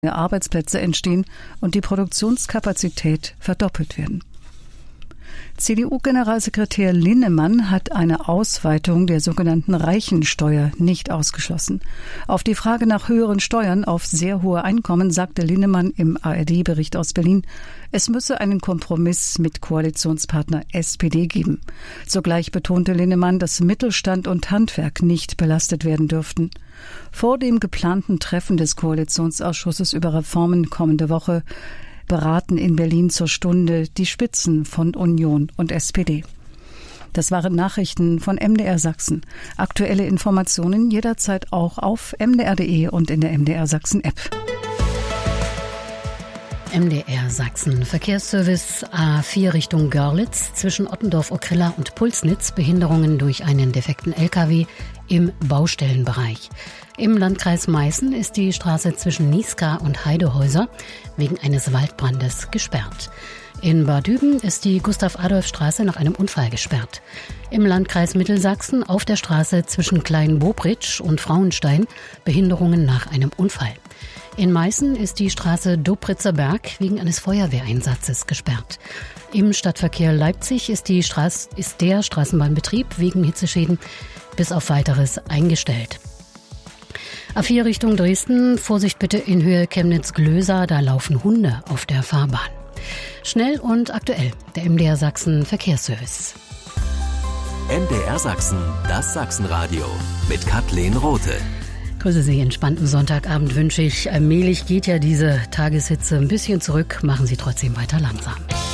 Arbeitsplätze entstehen und die Produktionskapazität verdoppelt werden. CDU-Generalsekretär Linnemann hat eine Ausweitung der sogenannten Reichensteuer nicht ausgeschlossen. Auf die Frage nach höheren Steuern auf sehr hohe Einkommen sagte Linnemann im ARD-Bericht aus Berlin, es müsse einen Kompromiss mit Koalitionspartner SPD geben. Sogleich betonte Linnemann, dass Mittelstand und Handwerk nicht belastet werden dürften. Vor dem geplanten Treffen des Koalitionsausschusses über Reformen kommende Woche beraten in Berlin zur Stunde die Spitzen von Union und SPD. Das waren Nachrichten von MDR Sachsen. Aktuelle Informationen jederzeit auch auf mdr.de und in der MDR Sachsen App. MDR Sachsen Verkehrsservice A4 Richtung Görlitz zwischen Ottendorf-Okrilla und Pulsnitz, Behinderungen durch einen defekten LKW im Baustellenbereich. Im Landkreis Meißen ist die Straße zwischen Niska und Heidehäuser wegen eines Waldbrandes gesperrt. In Bad Düben ist die Gustav-Adolf-Straße nach einem Unfall gesperrt. Im Landkreis Mittelsachsen auf der Straße zwischen Klein-Bobritsch und Frauenstein Behinderungen nach einem Unfall. In Meißen ist die Straße Dobritzer Berg wegen eines Feuerwehreinsatzes gesperrt. Im Stadtverkehr Leipzig ist der Straßenbahnbetrieb wegen Hitzeschäden bis auf Weiteres eingestellt. A4 Richtung Dresden, Vorsicht bitte in Höhe Chemnitz-Glösa, da laufen Hunde auf der Fahrbahn. Schnell und aktuell, der MDR Sachsen Verkehrsservice. MDR Sachsen, das Sachsenradio mit Kathleen Rothe. Grüße Sie, entspannten Sonntagabend wünsche ich. Allmählich geht ja diese Tageshitze ein bisschen zurück, machen Sie trotzdem weiter langsam.